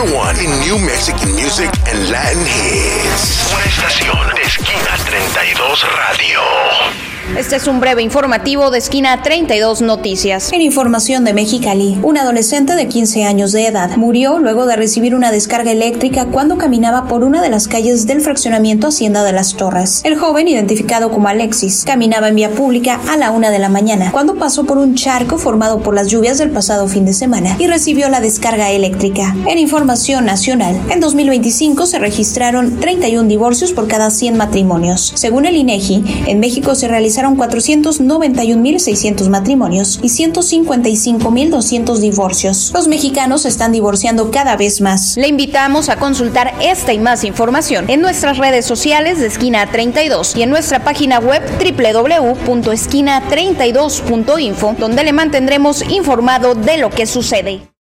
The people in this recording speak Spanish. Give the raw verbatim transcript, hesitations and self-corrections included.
one in New Mexican music and Latin hits. Una estación de Esquina treinta y dos Radio. Este es un breve informativo de Esquina treinta y dos Noticias. En información de Mexicali, un adolescente de quince años de edad murió luego de recibir una descarga eléctrica cuando caminaba por una de las calles del fraccionamiento Hacienda de las Torres. El joven, identificado como Alexis, caminaba en vía pública a la una de la mañana cuando pasó por un charco formado por las lluvias del pasado fin de semana y recibió la descarga eléctrica. En información nacional, en dos mil veinticinco se registraron treinta y un divorcios por cada cien matrimonios. Según el INEGI, en México se realizaron cuatrocientos noventa y un mil seiscientos matrimonios y ciento cincuenta y cinco mil doscientos divorcios. Los mexicanos se están divorciando cada vez más. Le invitamos a consultar esta y más información en nuestras redes sociales de Esquina treinta y dos y en nuestra página web doble u doble u doble u punto esquina treinta y dos punto info, donde le mantendremos informado de lo que sucede.